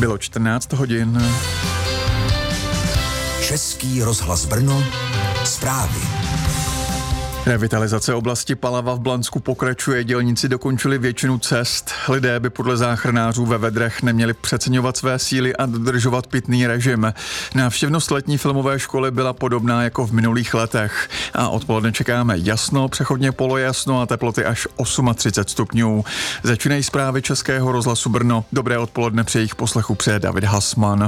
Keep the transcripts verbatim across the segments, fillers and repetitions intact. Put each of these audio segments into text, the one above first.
Bylo čtrnáct hodin. Český rozhlas Brno, zprávy. Revitalizace oblasti Palava v Blansku pokračuje, dělníci dokončili většinu cest. Lidé by podle záchranářů ve vedrech neměli přeceňovat své síly a dodržovat pitný režim. Návštěvnost letní filmové školy byla podobná jako v minulých letech. A odpoledne čekáme jasno, přechodně polojasno a teploty až třicet osm stupňů. Začínají zprávy Českého rozhlasu Brno. Dobré odpoledne, při jejich poslechu přeje David Hasman.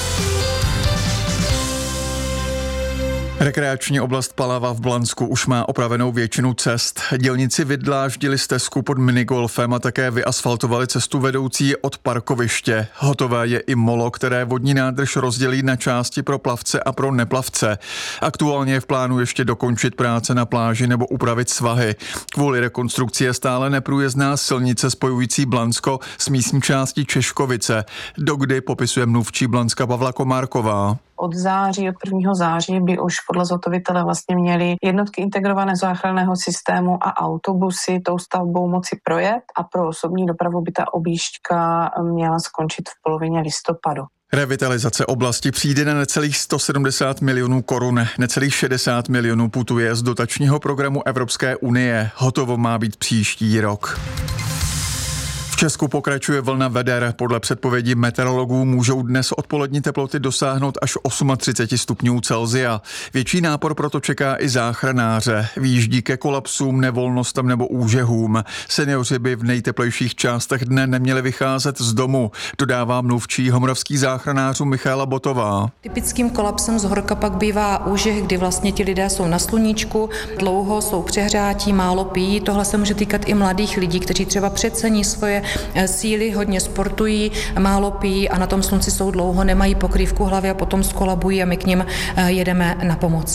Rekreační oblast Palava v Blansku už má opravenou většinu cest. Dělníci vydláždili stezku pod minigolfem a také vyasfaltovali cestu vedoucí od parkoviště. Hotové je i molo, které vodní nádrž rozdělí na části pro plavce a pro neplavce. Aktuálně je v plánu ještě dokončit práce na pláži nebo upravit svahy. Kvůli rekonstrukci je stále neprůjezdná silnice spojující Blansko s místní částí Češkovice. Dokdy popisuje mluvčí Blanska Pavla Komárková. Od září, od prvního září by už podle zhotovitele vlastně měli jednotky integrovaného záchranného systému a autobusy tou stavbou moci projet a pro osobní dopravu by ta objížďka měla skončit v polovině listopadu. Revitalizace oblasti přijde na necelých sto sedmdesát milionů korun, necelých šedesát milionů putuje z dotačního programu Evropské unie. Hotovo má být příští rok. V Česku pokračuje vlna veder. Podle předpovědi meteorologů můžou dnes odpolední teploty dosáhnout až třicet osm stupňů Celsia. Větší nápor proto čeká i záchranáře. Výjíždí ke kolapsům, nevolnostem nebo úžehům. Seniori by v nejteplejších částech dne neměli vycházet z domu, dodává mluvčí homoravských záchranářů Michaela Botová. Typickým kolapsem z horka pak bývá úžeh, kdy vlastně ti lidé jsou na sluníčku, dlouho jsou přehřátí, málo pijí. Tohle se může týkat i mladých lidí, kteří třeba přecení svoje síly, hodně sportují, málo pijí a na tom slunci jsou dlouho, nemají pokrývku hlavy a potom skolabují a my k nim jedeme na pomoc.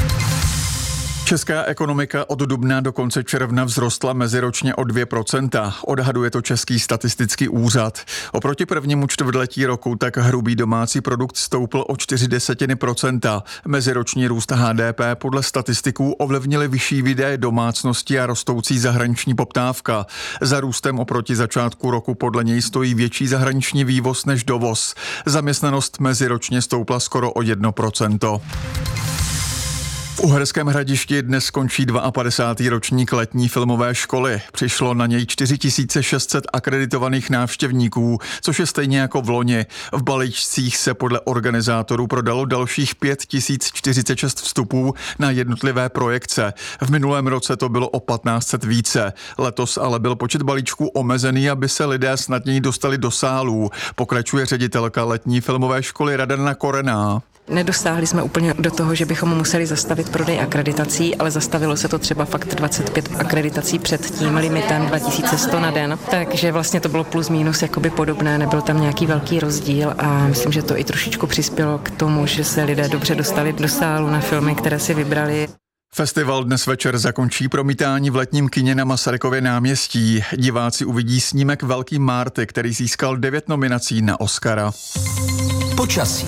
Česká ekonomika od dubna do konce června vzrostla meziročně o dvě procenta. Odhaduje to Český statistický úřad. Oproti prvnímu čtvrtletí roku tak hrubý domácí produkt stoupl o čtyři desetiny procenta. Meziroční růst H D P podle statistiků ovlivnily vyšší výdaje domácnosti a rostoucí zahraniční poptávka. Za růstem oproti začátku roku podle něj stojí větší zahraniční vývoz než dovoz. Zaměstnanost meziročně stoupla skoro o jedno procento. V Uherském Hradišti dnes skončí padesátý druhý ročník letní filmové školy. Přišlo na něj čtyři tisíce šest set akreditovaných návštěvníků, což je stejně jako v loni. V balíčcích se podle organizátorů prodalo dalších pět tisíc čtyřicet šest vstupů na jednotlivé projekce. V minulém roce to bylo o patnáct set více. Letos ale byl počet balíčků omezený, aby se lidé snadněji dostali do sálů. Pokračuje ředitelka letní filmové školy Radana Korená. Nedosáhli jsme úplně do toho, že bychom museli zastavit prodej akreditací, ale zastavilo se to třeba fakt dvacet pět akreditací před tím limitem dva tisíce sto na den. Takže vlastně to bylo plus minus jakoby podobné, nebyl tam nějaký velký rozdíl a myslím, že to i trošičku přispělo k tomu, že se lidé dobře dostali do sálu na filmy, které si vybrali. Festival dnes večer zakončí promítání v letním kině na Masarykově náměstí. Diváci uvidí snímek Velký Marty, který získal devět nominací na Oscara. Počasí.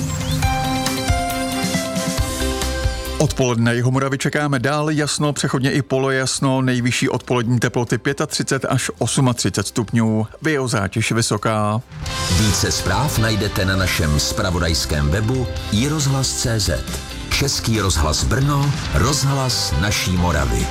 Odpoledne Jihomoravy čekáme dál jasno, přechodně i polojasno, nejvyšší odpolední teploty třicet pět až třicet osm stupňů, biozátěž vysoká. Více zpráv najdete na našem zpravodajském webu i rozhlas tečka cé zet. Český rozhlas Brno, rozhlas naší Moravy.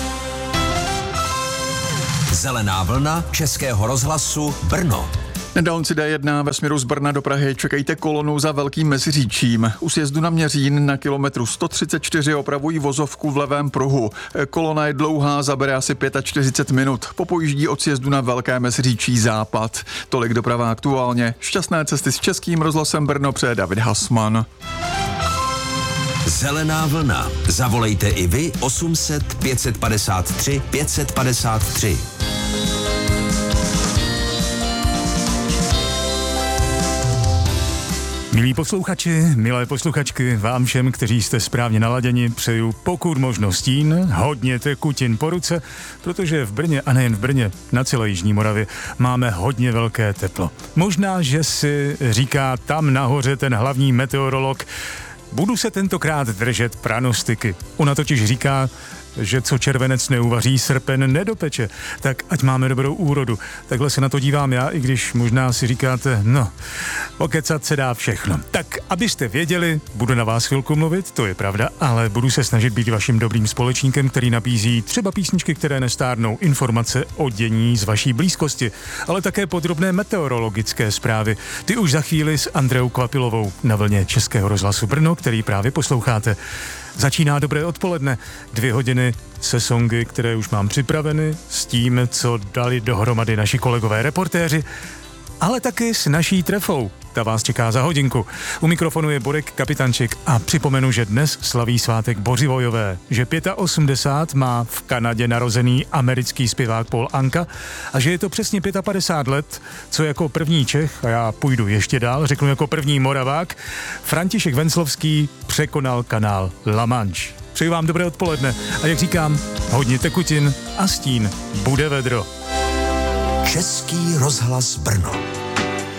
Zelená vlna Českého rozhlasu Brno. Na dálnici D jedna ve směru z Brna do Prahy čekejte kolonu za Velkým Meziříčím. U sjezdu na Měřín na kilometru sto třicet čtyři opravují vozovku v levém pruhu. Kolona je dlouhá, zabere asi čtyřicet pět minut. Popojíždí od sjezdu na Velké Meziříčí západ. Tolik doprava aktuálně. Šťastné cesty s Českým rozhlasem Brno přeje David Hasman. Zelená vlna. Zavolejte i vy osm set pět set padesát tři pět set padesát tři. Milí posluchači, milé posluchačky, vám všem, kteří jste správně naladěni, přeju pokud možno stín, hodně tekutin po ruce, protože v Brně a nejen v Brně, na celé jižní Moravě máme hodně velké teplo. Možná, že si říká tam nahoře ten hlavní meteorolog, budu se tentokrát držet pranostiky. Ona totiž říká, že co červenec neuvaří, srpen nedopeče, tak ať máme dobrou úrodu. Takhle se na to dívám já, i když možná si říkáte, no, pokecat se dá všechno. Tak, abyste věděli, budu na vás chvilku mluvit, to je pravda, ale budu se snažit být vaším dobrým společníkem, který nabízí třeba písničky, které nestárnou, informace o dění z vaší blízkosti, ale také podrobné meteorologické zprávy. Ty už za chvíli s Andreou Kvapilovou na vlně Českého rozhlasu Brno, který právě posloucháte. Začíná dobré odpoledne, dvě hodiny se songy, které už mám připraveny, s tím, co dali dohromady naši kolegové reportéři, ale taky s naší trefou. Ta vás čeká za hodinku. U mikrofonu je Borek Kapitanček a připomenu, že dnes slaví svátek Bořivojové, že osmdesát pět má v Kanadě narozený americký zpěvák Paul Anka a že je to přesně padesát pět let, co jako první Čech, a já půjdu ještě dál, řeknu jako první Moravák, František Venclovský překonal kanál La Manche. Přeju vám dobré odpoledne a jak říkám, hodně tekutin a stín, bude vedro. Český rozhlas Brno.